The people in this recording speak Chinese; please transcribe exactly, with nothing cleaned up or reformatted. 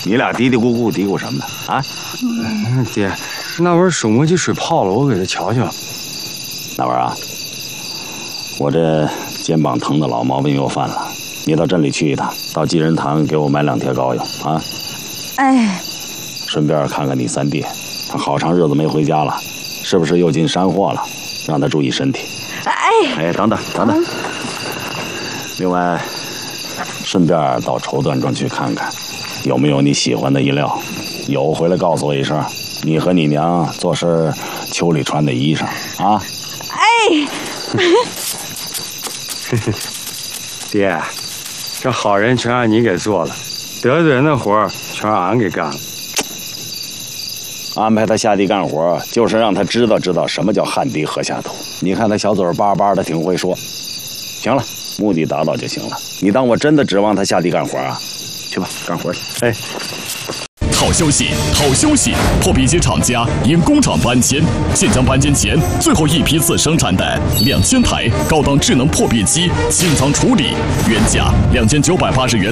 你俩嘀嘀咕咕嘀咕什么呢？啊？ 嗯，爹，那玩意儿手磨机水泡了，我给他瞧瞧。 那玩意儿啊，我这肩膀疼的老毛病又犯了，你到镇里去一趟，到济仁堂给我买两贴膏药啊。 哎， 顺便看看你三弟，他好长日子没回家了，是不是又进山货了？让他注意身体。 哎， 哎，等等等等。另外，顺便到绸缎庄去看看，有没有你喜欢的衣料，有回来告诉我一声。你和你娘做事秋里穿的衣裳啊。 哎， 爹，这好人全让你给做了，得罪人的活儿全让俺给干了。 安排他下地干活，就是让他知道知道什么叫汗滴禾下土。你看他小嘴巴巴的，挺会说。行了，目的达到就行了。你当我真的指望他下地干活啊？去吧，干活去。哎， 好消息，好消息！破壁机厂家因工厂搬迁，现将搬迁前最后一批次生产的两千台高档智能破壁机清仓处理，原价两千九百八十元。